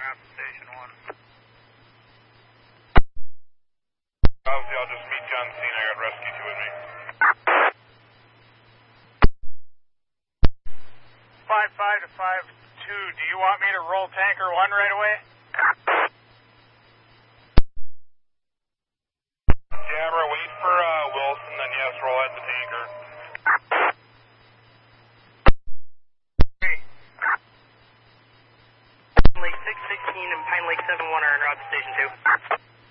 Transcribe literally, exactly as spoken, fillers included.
route to station one. Obviously, I'll just meet you on the scene. I got rescue two with me. Five five to five two. Do you want me to roll tanker one right away? Jabra, wait for uh, Wilson, then yes, roll at the tanker. Lake six sixteen and Pine Lake seven one are en route to station two.